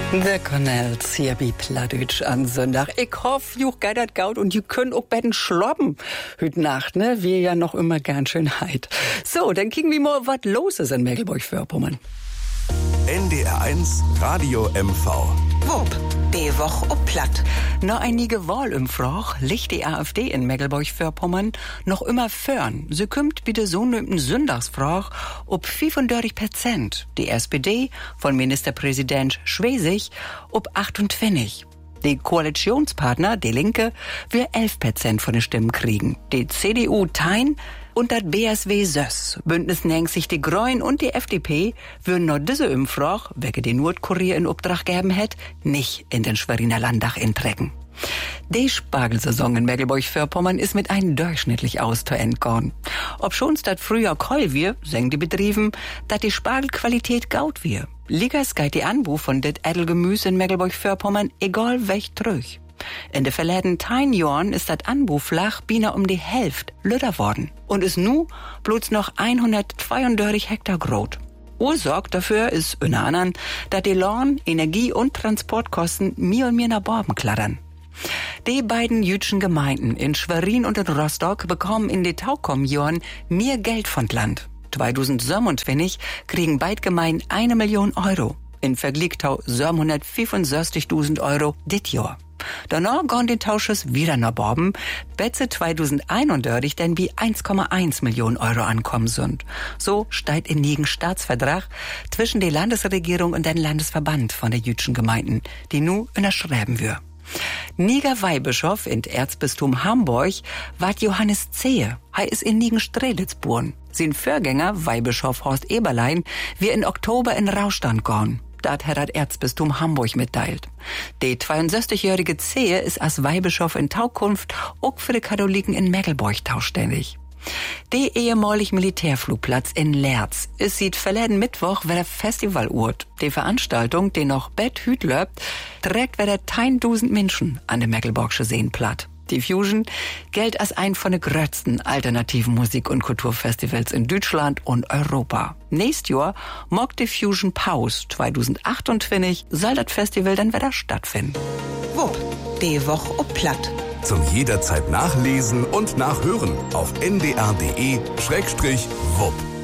The Connells hier bei Plattdeutsch an Sonntag. Ich hoffe, juch geidert gaut und ihr könnt auch betten schlobben. Hüt Nacht, ne? Wir ja noch immer ganz schön heit. So, dann kicken wir mal, was los ist in Mecklenburg-Vorpommern. NDR1 Radio MV. Wupp, die Woche ob Platt. Noch einige Wahlumfrage liegt die AfD in Mecklenburg-Vorpommern noch immer fern. Sie kommt bitte so nömten Sündagsfrage ob 35%. Die SPD von Ministerpräsident Schwesig ob 28%. Die Koalitionspartner, die Linke, will 11% von den Stimmen kriegen. Die CDU tein und das BSW Söss. Bündnis nennt sich die Grünen und die FDP würden noch diese Umfrage, welche die Nordkurier in Auftrag gegeben hätt, nicht in den Schweriner Landtag intrecken. Die Spargelsaison in Mecklenburg-Vorpommern ist mit einem durchschnittlich aus zu Ende gegangen. Ob schon statt früher Kohl wir, sagen die Betrieben, dass die Spargelqualität gaut wir. Liegers geht die Anbau von det Edelgemüse in Mecklenburg-Vorpommern egal welch trüch. In de verleden 10 Jahren ist das Anbau flach bina um die Hälfte lüder worden und ist nu bloß noch 132 Hektar groß. Ursorg dafür ist unter anderem, dass die Lohn, Energie- und Transportkosten mehr und mehr nach Borben klattern. Die beiden jüdischen Gemeinden in Schwerin und in Rostock bekommen in den Taukommjahren mehr Geld von Land. 2027 kriegen beide Gemeinden 1 Million Euro. In Vergleich zu 765.000 Euro dit Jahr. Danach gehen die Tausches wieder nach Borben, Betze 2031 denn wie 1,1 Millionen Euro ankommen sind. So steht in nigen Staatsvertrag zwischen der Landesregierung und dem Landesverband von der jüdischen Gemeinden, die nu unterschreiben wir. Niger Weihbischof in Erzbistum Hamburg ward Johannes Zehe. Er ist in Nigen-Strelitz geboren. Sein Vorgänger, Weihbischof Horst Eberlein, wir in Oktober in Rauchstand gehen. Dat hat das Erzbistum Hamburg mitteilt. Der 62-jährige Zehe ist als Weihbischof in Taukunft auch für die Katholiken in Mecklenburg zuständig. Der ehemalige Militärflugplatz in Lerz ist seit verleden Mittwoch wieder Festivalort. Die Veranstaltung, die noch Betthüt löbt, trägt wieder 1000 Menschen an der Mecklenburgische Seen platt. Die Fusion gilt als ein von den größten alternativen Musik- und Kulturfestivals in Deutschland und Europa. Nächstes Jahr mag die Fusion Pause 2028 soll das Festival dann wieder stattfinden. Wupp, die Woche ob Platt. Zum jederzeit nachlesen und nachhören auf ndr.de/wupp.